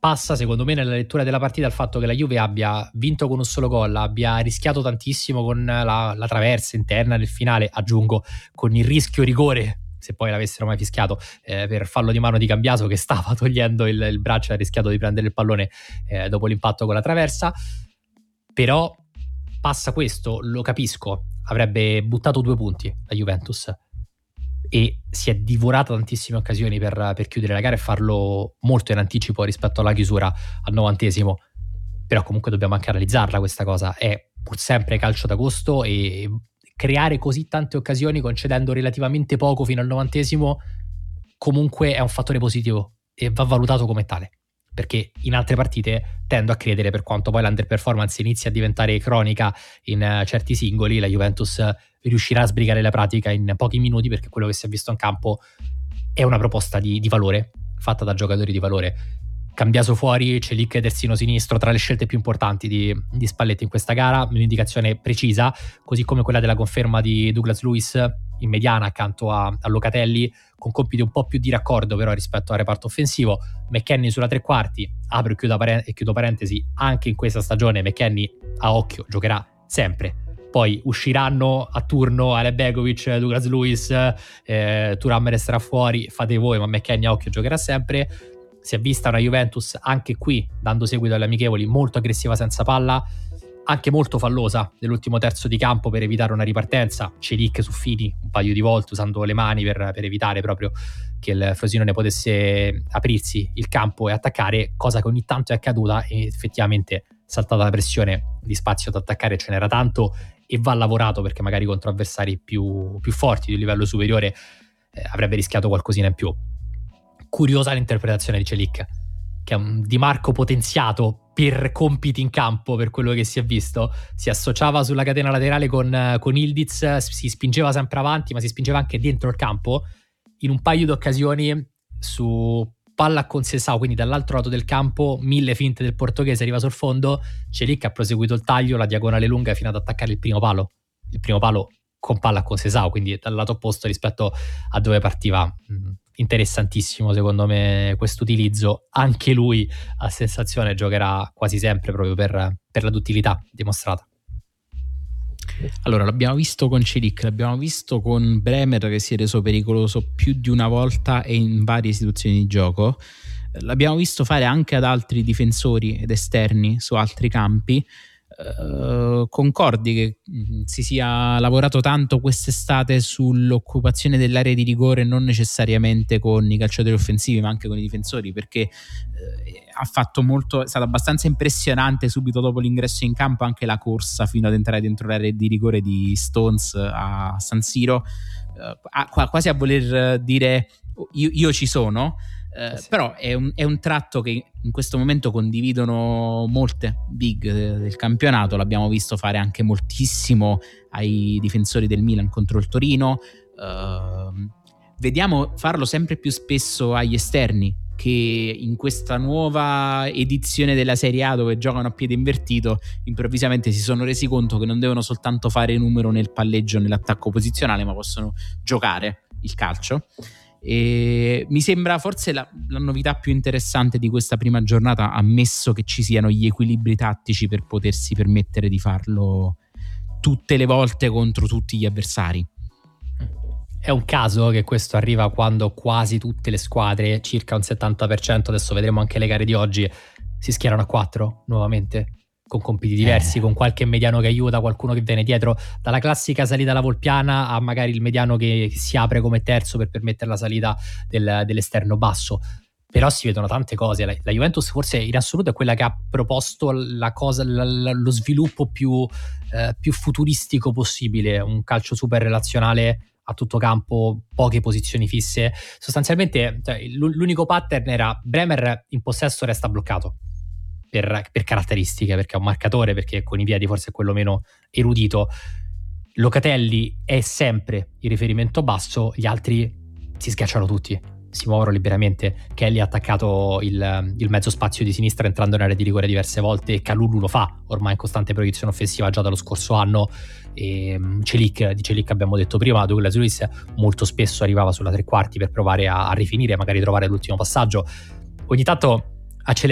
passa secondo me nella lettura della partita il fatto che la Juve abbia vinto con un solo gol, abbia rischiato tantissimo con la traversa interna nel finale, aggiungo con il rischio rigore, se poi l'avessero mai fischiato, per fallo di mano di Cambiaso che stava togliendo il braccio e ha rischiato di prendere il pallone dopo l'impatto con la traversa. Però passa questo, lo capisco, avrebbe buttato 2 punti la Juventus e si è divorata tantissime occasioni per chiudere la gara e farlo molto in anticipo rispetto alla chiusura al 90°. Però comunque dobbiamo anche analizzarla questa cosa, è pur sempre calcio d'agosto e creare così tante occasioni concedendo relativamente poco fino al 90° comunque è un fattore positivo e va valutato come tale, perché in altre partite tendo a credere, per quanto poi l'underperformance inizi a diventare cronica in certi singoli, la Juventus riuscirà a sbrigare la pratica in pochi minuti, perché quello che si è visto in campo è una proposta di valore fatta da giocatori di valore. Cambiaso fuori, Celik terzino sinistro, tra le scelte più importanti di Spalletti in questa gara, un'indicazione precisa, così come quella della conferma di Douglas Luiz in mediana accanto a Locatelli, con compiti un po' più di raccordo però rispetto al reparto offensivo. McKennie sulla tre quarti, apro e chiudo parentesi, anche in questa stagione McKennie a occhio giocherà sempre. Poi usciranno a turno Ale Begovic, Douglas Luiz, Thuram resterà fuori, fate voi, ma McKennie a occhio giocherà sempre. Si è vista una Juventus anche qui, dando seguito alle amichevoli, molto aggressiva senza palla, anche molto fallosa nell'ultimo terzo di campo per evitare una ripartenza. Celik su Fini un paio di volte usando le mani per evitare proprio che il Frosinone potesse aprirsi il campo e attaccare, cosa che ogni tanto è accaduta e effettivamente, saltata la pressione, di spazio da attaccare ce n'era tanto e va lavorato, perché magari contro avversari più forti di un livello superiore avrebbe rischiato qualcosina in più. Curiosa l'interpretazione di Celik, che è un Di Marco potenziato per compiti in campo, per quello che si è visto. Si associava sulla catena laterale con Ildiz, si spingeva sempre avanti, ma si spingeva anche dentro il campo. In un paio di occasioni su palla con Sesao, quindi dall'altro lato del campo, 1000 finte del portoghese, arriva sul fondo, Celik ha proseguito il taglio, la diagonale lunga fino ad attaccare il primo palo con palla con Sesao, quindi dal lato opposto rispetto a dove partiva. Interessantissimo secondo me questo utilizzo, anche lui a sensazione giocherà quasi sempre proprio per la duttilità dimostrata. Allora, l'abbiamo visto con Celik, l'abbiamo visto con Bremer, che si è reso pericoloso più di una volta e in varie situazioni di gioco. L'abbiamo visto fare anche ad altri difensori ed esterni su altri campi. Concordi che si sia lavorato tanto quest'estate sull'occupazione dell'area di rigore, non necessariamente con i calciatori offensivi ma anche con i difensori, perché ha fatto molto, è stato abbastanza impressionante subito dopo l'ingresso in campo anche la corsa fino ad entrare dentro l'area di rigore di Stones a San Siro, quasi a voler dire io ci sono. Sì. Però è un tratto che in questo momento condividono molte big del campionato. L'abbiamo visto fare anche moltissimo ai difensori del Milan contro il Torino, vediamo farlo sempre più spesso agli esterni, che in questa nuova edizione della Serie A, dove giocano a piede invertito, improvvisamente si sono resi conto che non devono soltanto fare numero nel palleggio, nell'attacco posizionale, ma possono giocare il calcio. E mi sembra forse la novità più interessante di questa prima giornata, ammesso che ci siano gli equilibri tattici per potersi permettere di farlo tutte le volte contro tutti gli avversari. È un caso che questo arriva quando quasi tutte le squadre, circa un 70%, adesso vedremo anche le gare di oggi, si schierano a 4 nuovamente, con compiti diversi, con qualche mediano che aiuta, qualcuno che viene dietro, dalla classica salita alla Volpiana a magari il mediano che si apre come terzo per permettere la salita dell'esterno basso. Però si vedono tante cose. La Juventus forse in assoluto è quella che ha proposto lo sviluppo più futuristico possibile, un calcio super relazionale a tutto campo, poche posizioni fisse. Sostanzialmente l'unico pattern era Bremer in possesso resta bloccato per caratteristiche, perché è un marcatore, perché con i piedi forse è quello meno erudito. Locatelli è sempre il riferimento basso, gli altri si schiacciano tutti, si muovono liberamente. Kelly ha attaccato il mezzo spazio di sinistra entrando in area di rigore diverse volte, e Kalulu lo fa ormai in costante proiezione offensiva già dallo scorso anno. E di Celik abbiamo detto prima, Douglas Luiz molto spesso arrivava sulla tre quarti per provare a rifinire, magari trovare l'ultimo passaggio. Ogni tanto